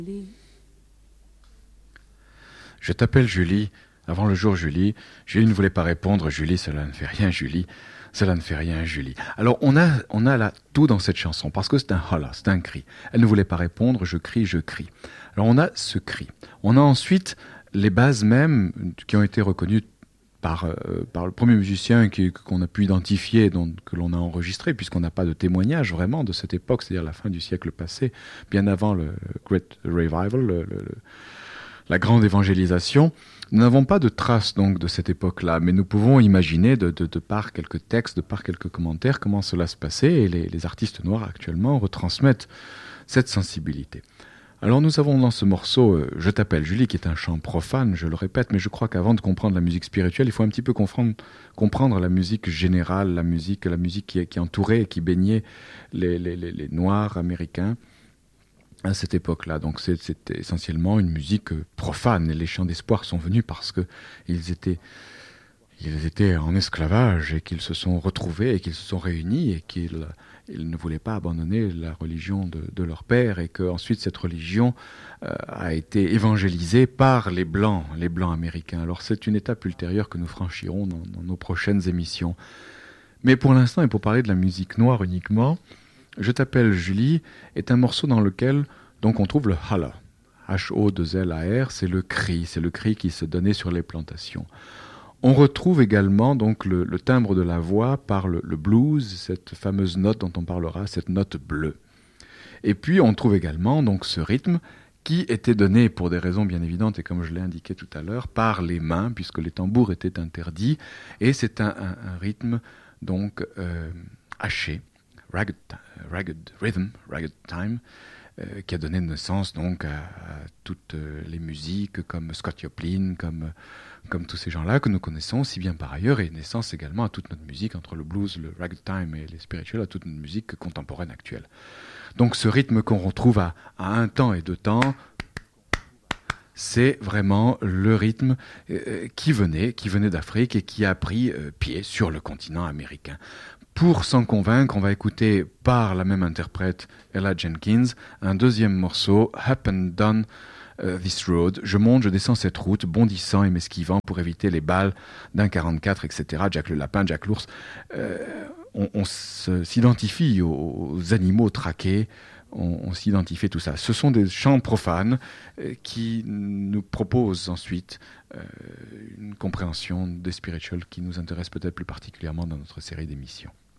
Je t'appelle Julie. Avant le jour Julie. Julie ne voulait pas répondre. Julie, cela ne fait rien, Julie. Cela ne fait rien, Julie. Alors on a là tout dans cette chanson, parce que c'est un holla, c'est un cri. Elle ne voulait pas répondre, je crie, je crie. Alors on a ce cri. On a ensuite les bases mêmes qui ont été reconnues par le premier musicien qu'on a pu identifier, que l'on a enregistré, puisqu'on n'a pas de témoignage vraiment de cette époque, c'est-à-dire la fin du siècle passé, bien avant le Great Revival, la grande évangélisation. Nous n'avons pas de traces donc de cette époque-là, mais nous pouvons imaginer de par quelques textes, de par quelques commentaires, comment cela se passait, et les artistes noirs actuellement retransmettent cette sensibilité. Alors nous avons dans ce morceau « Je t'appelle Julie » qui est un chant profane, je le répète, mais je crois qu'avant de comprendre la musique spirituelle, il faut un petit peu comprendre la musique générale, la musique qui entourait et qui baignait les Noirs américains à cette époque-là. Donc c'était essentiellement une musique profane, et les chants d'espoir sont venus parce qu'ils étaient en esclavage et qu'ils se sont retrouvés et qu'ils se sont réunis et qu'ils ne voulaient pas abandonner la religion de leur père, et qu'ensuite cette religion a été évangélisée par les Blancs américains. Alors c'est une étape ultérieure que nous franchirons dans nos prochaines émissions. Mais pour l'instant, et pour parler de la musique noire uniquement, Je t'appelle Julie est un morceau dans lequel donc on trouve le holla. H-O-2-L-A-R, c'est le cri qui se donnait sur les plantations. On retrouve également donc le timbre de la voix par le blues, cette fameuse note dont on parlera, cette note bleue. Et puis on trouve également donc ce rythme qui était donné pour des raisons bien évidentes, et comme je l'ai indiqué tout à l'heure, par les mains, puisque les tambours étaient interdits, et c'est un rythme donc haché, ragged rhythm, ragged time, qui a donné naissance donc à toutes les musiques comme Scott Joplin, comme tous ces gens-là que nous connaissons si bien par ailleurs, et naissance également à toute notre musique, entre le blues, le ragtime et les spirituals, à toute notre musique contemporaine actuelle. Donc ce rythme qu'on retrouve à un temps et deux temps, c'est vraiment le rythme qui venait d'Afrique et qui a pris pied sur le continent américain. Pour s'en convaincre, on va écouter par la même interprète, Ella Jenkins, un deuxième morceau, Up and Down This Road. Je monte, je descends cette route, bondissant et m'esquivant pour éviter les balles d'un 44, etc. Jack le lapin, Jack l'ours. On s'identifie aux animaux traqués, on s'identifie tout ça. Ce sont des chants profanes qui nous proposent ensuite une compréhension des spirituals qui nous intéresse peut-être plus particulièrement dans notre série d'émissions.